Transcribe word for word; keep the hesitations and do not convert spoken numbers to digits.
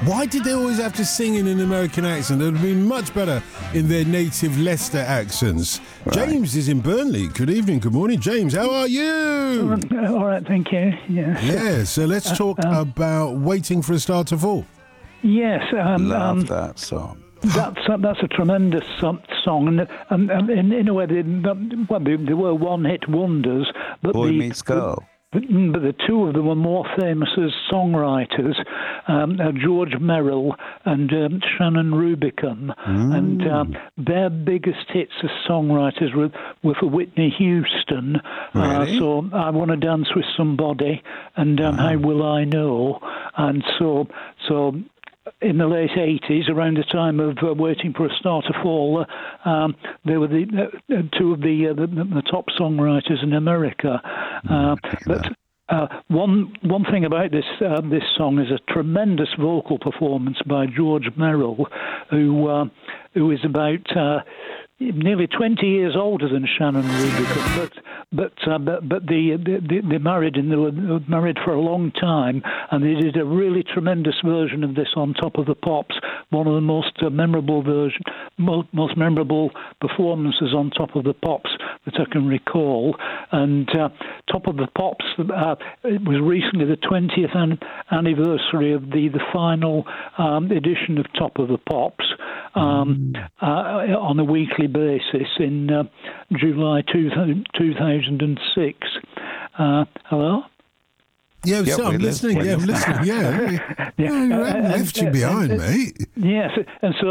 Why did they always have to sing in an American accent? It would have been much better in their native Leicester accents. Right. James is in Burnley. Good evening, good morning. James, how are you? All right, thank you. Yes. Yeah, so let's talk uh, um, about Waiting for a Star to Fall. Yes. Um, Love um, that song. That's uh, that's a tremendous um, song, and, and, and in, in a way, they, well, they, they were one-hit wonders. But Boy the, Meets Girl. But, but the two of them were more famous as songwriters, um, uh, George Merrill and um, Shannon Rubicam. Mm. And um, their biggest hits as songwriters were, were for Whitney Houston. Really? Uh, so I Want to Dance with Somebody and um, Wow. How Will I Know? And so so... in the late eighties, around the time of uh, Waiting for a Star to Fall, uh, um, they were the uh, two of the, uh, the the top songwriters in America. Uh, but uh, one one thing about this uh, this song is a tremendous vocal performance by George Merrill, who uh, who is about uh, nearly twenty years older than Shannon Rubicam, but but uh, but, but they, they they married and they were married for a long time, and they did a really tremendous version of this on Top of the Pops, one of the most uh, memorable version, most, most memorable performances on Top of the Pops that I can recall. And uh, Top of the Pops, uh, it was recently the twentieth an- anniversary of the the final um, edition of Top of the Pops. Um, uh, on a weekly basis in uh, July two thousand six. Uh, hello? Yeah, Yeah, so I'm we listening. listen. Yeah, I'm listening. Yeah, yeah. Yeah. yeah I haven't Uh, left you uh, behind, uh, mate. Yes, and so